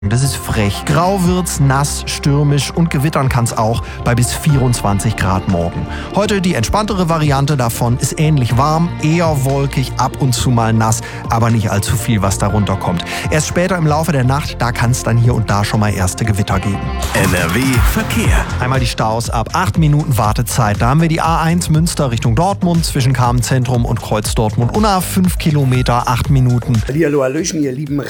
Das ist frech. Grau wird's, nass, stürmisch und gewittern kann's auch bei bis 24 Grad morgen. Heute die entspanntere Variante davon ist ähnlich warm, eher wolkig, ab und zu mal nass, aber nicht allzu viel, was darunter kommt. Erst später im Laufe der Nacht, da kann's dann hier und da schon mal erste Gewitter geben. NRW Verkehr. Einmal die Staus ab 8 Minuten Wartezeit. Da haben wir die A1 Münster Richtung Dortmund zwischen Carmen Zentrum und Kreuz Dortmund-Unna. 5 Kilometer, 8 Minuten. Hallihallo, hallöchen, ihr lieben